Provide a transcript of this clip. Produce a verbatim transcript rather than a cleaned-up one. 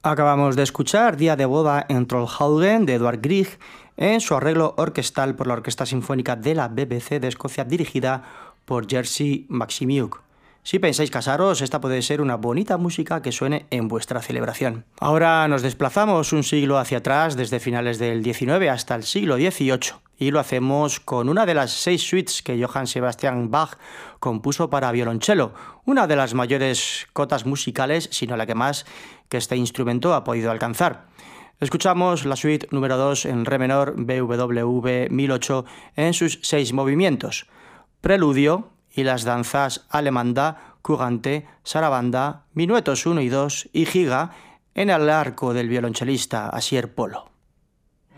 Acabamos de escuchar Día de boda en Trollhaugen de Edvard Grieg en su arreglo orquestal por la Orquesta Sinfónica de la B B C de Escocia dirigida por Jerzy Maksimiuk. Si pensáis casaros, esta puede ser una bonita música que suene en vuestra celebración. Ahora nos desplazamos un siglo hacia atrás, desde finales del diecinueve hasta el siglo dieciocho, y lo hacemos con una de las seis suites que Johann Sebastian Bach compuso para violonchelo, una de las mayores cotas musicales, sino la que más que este instrumento ha podido alcanzar. Escuchamos la suite número dos en re menor B W V mil ocho en sus seis movimientos: preludio y las danzas alemanda, curante, sarabanda, minuetos uno y dos y giga en el arco del violonchelista Asier Polo.